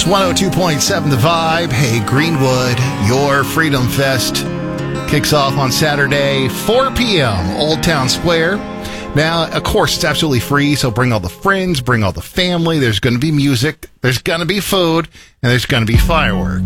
It's 102.7 The Vibe. Hey, Greenwood, your Freedom Fest kicks off on Saturday, 4 p.m., Old Town Square. Now, of course, it's absolutely free, so bring all the friends, bring all the family. There's going to be music, there's going to be food, and there's going to be fireworks.